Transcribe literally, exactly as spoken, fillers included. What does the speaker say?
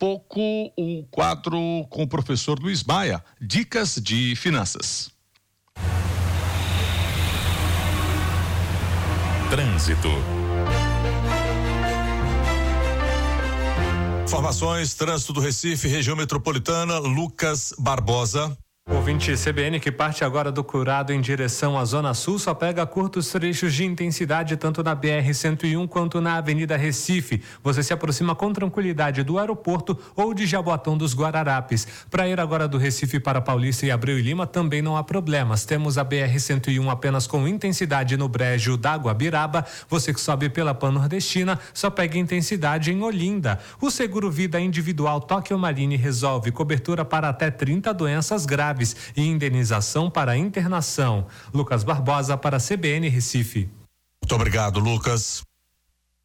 pouco o quadro com o professor Luiz Maia, Dicas de Finanças. Trânsito. Informações, trânsito do Recife, região metropolitana, Lucas Barbosa. Ouvinte C B N que parte agora do Curado em direção à Zona Sul só pega curtos trechos de intensidade tanto na B R cento e um quanto na Avenida Recife. Você se aproxima com tranquilidade do aeroporto ou de Jaboatão dos Guararapes. Para ir agora do Recife para Paulista e Abreu e Lima também não há problemas. Temos a B R cento e um apenas com intensidade no brejo da Guabiraba. Você que sobe pela Pan-Nordestina só pega intensidade em Olinda. O Seguro Vida Individual Tóquio Marine resolve cobertura para até trinta doenças graves e indenização para internação. Lucas Barbosa para C B N Recife. Muito obrigado, Lucas.